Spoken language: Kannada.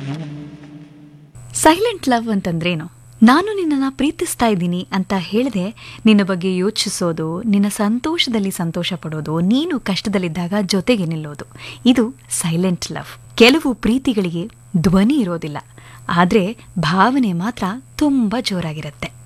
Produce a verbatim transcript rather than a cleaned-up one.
ಸೈಲೆಂಟ್ ಲವ್ ಅಂತಂದ್ರೇನು? ನಾನು ನಿನ್ನನ್ನು ಪ್ರೀತಿಸ್ತಾ ಇದ್ದೀನಿ ಅಂತ ಹೇಳದೆ ನಿನ್ನ ಬಗ್ಗೆ ಯೋಚಿಸೋದು, ನಿನ್ನ ಸಂತೋಷದಲ್ಲಿ ಸಂತೋಷ ಪಡೋದು, ನೀನು ಕಷ್ಟದಲ್ಲಿದ್ದಾಗ ಜೊತೆಗೆ ನಿಲ್ಲೋದು, ಇದು ಸೈಲೆಂಟ್ ಲವ್. ಕೆಲವು ಪ್ರೀತಿಗಳಿಗೆ ಧ್ವನಿ ಇರೋದಿಲ್ಲ, ಆದರೆ ಭಾವನೆ ಮಾತ್ರ ತುಂಬ ಜೋರಾಗಿರುತ್ತೆ.